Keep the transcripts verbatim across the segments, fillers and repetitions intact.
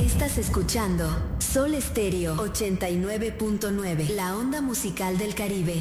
Estás escuchando Sol Estéreo ochenta y nueve punto nueve, la onda musical del Caribe.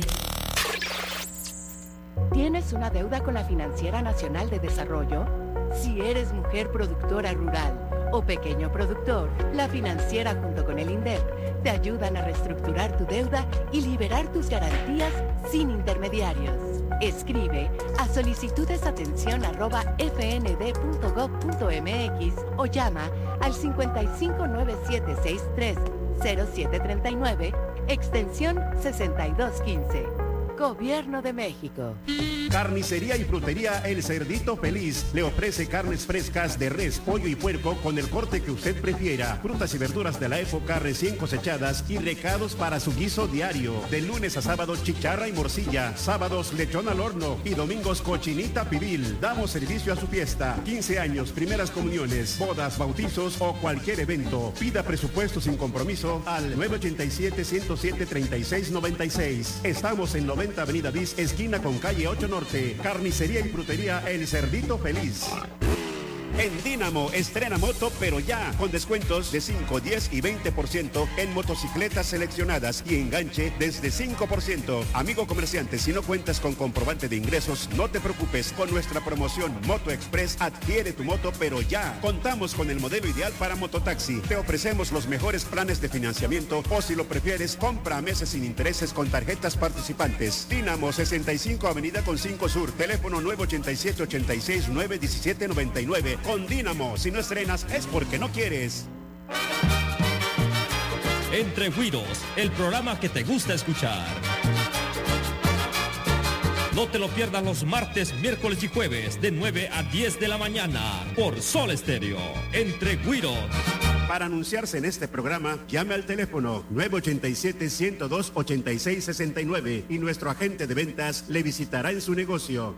¿Tienes una deuda con la Financiera Nacional de Desarrollo? Si eres mujer productora rural o pequeño productor, la Financiera junto con el INDEP te ayudan a reestructurar tu deuda y liberar tus garantías sin intermediarios. Escribe a solicitudesatención arroba f n d punto gov punto m x o llama al cincuenta y cinco nueve siete seis tres cero siete treinta y nueve, extensión sesenta y dos quince. Gobierno de México. Carnicería y frutería El Cerdito Feliz le ofrece carnes frescas de res, pollo y puerco con el corte que usted prefiera, frutas y verduras de la época recién cosechadas y recados para su guiso diario. De lunes a sábado chicharra y morcilla, sábados lechón al horno y domingos cochinita pibil. Damos servicio a su fiesta, quince años, primeras comuniones, bodas, bautizos o cualquier evento. Pida presupuesto sin compromiso al nueve ochenta y siete, ciento siete, treinta y seis noventa y seis. Estamos en noventa Avenida Bis, esquina con calle ocho Norte. Carnicería y frutería El Cerdito Feliz. En Dínamo, estrena moto, pero ya, con descuentos de cinco, diez y veinte por ciento en motocicletas seleccionadas y enganche desde cinco por ciento. Amigo comerciante, si no cuentas con comprobante de ingresos, no te preocupes. Con nuestra promoción Moto Express, adquiere tu moto, pero ya. Contamos con el modelo ideal para mototaxi. Te ofrecemos los mejores planes de financiamiento o, si lo prefieres, compra a meses sin intereses con tarjetas participantes. Dínamo, sesenta y cinco Avenida con cinco Sur, teléfono nueve ochenta y siete, ochenta y seis, nueve diecisiete noventa y nueve. Con Dínamo, si no estrenas es porque no quieres. Entre Güiros, el programa que te gusta escuchar. No te lo pierdas los martes, miércoles y jueves de nueve a diez de la mañana por Sol Estéreo. Entre Güiros. Para anunciarse en este programa, llame al teléfono nueve ochenta y siete, ciento dos, ochenta y seis sesenta y nueve y nuestro agente de ventas le visitará en su negocio.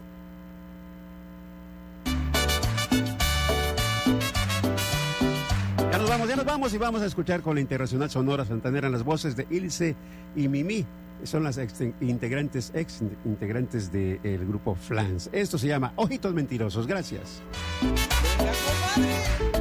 Ya nos vamos, ya nos vamos y vamos a escuchar con la Internacional Sonora Santanera en las voces de Ilse y Mimi. Son las ex integrantes, ex integrantes del grupo Flans. Esto se llama Ojitos Mentirosos. Gracias. Venga, comadre.